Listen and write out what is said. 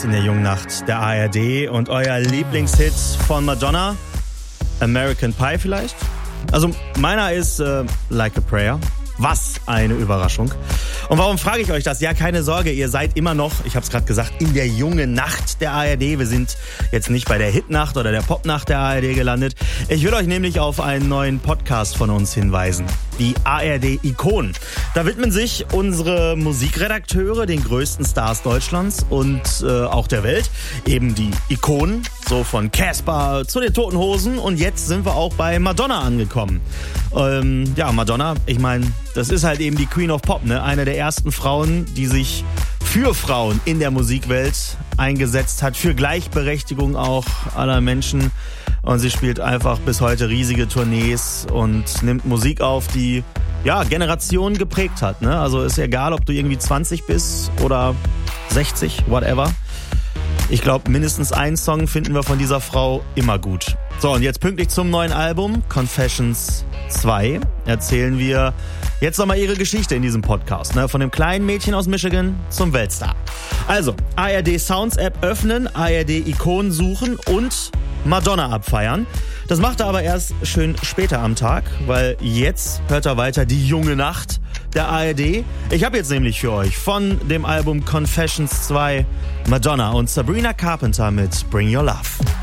In der jungen Nacht der ARD und euer Lieblingshit von Madonna, American Pie vielleicht? Also meiner ist Like a Prayer. Was eine Überraschung. Und warum frage ich euch das? Ja, keine Sorge, ihr seid immer noch, ich habe es gerade gesagt, in der jungen Nacht der ARD. Wir sind jetzt nicht bei der Hitnacht oder der Popnacht der ARD gelandet. Ich will euch nämlich auf einen neuen Podcast von uns hinweisen. Die ARD Ikonen. Da widmen sich unsere Musikredakteure den größten Stars Deutschlands und auch der Welt. Eben die Ikonen, so von Casper zu den Toten Hosen. Und jetzt sind wir auch bei Madonna angekommen. Ja, Madonna, ich meine, das ist halt eben die Queen of Pop, ne? Eine der ersten Frauen, die sich für Frauen in der Musikwelt eingesetzt hat, für Gleichberechtigung auch aller Menschen. Und sie spielt einfach bis heute riesige Tournees und nimmt Musik auf, die ja Generationen geprägt hat, ne? Also ist egal, ob du irgendwie 20 bist oder 60, whatever. Ich glaube, mindestens einen Song finden wir von dieser Frau immer gut. So, und jetzt pünktlich zum neuen Album, Confessions 2, erzählen wir jetzt nochmal ihre Geschichte in diesem Podcast, ne? Von dem kleinen Mädchen aus Michigan zum Weltstar. Also, ARD Sounds App öffnen, ARD Ikonen suchen und Madonna abfeiern. Das macht er aber erst schön später am Tag, weil jetzt hört er weiter die junge Nacht der ARD. Ich habe jetzt nämlich für euch von dem Album Confessions 2 Madonna und Sabrina Carpenter mit Bring Your Love.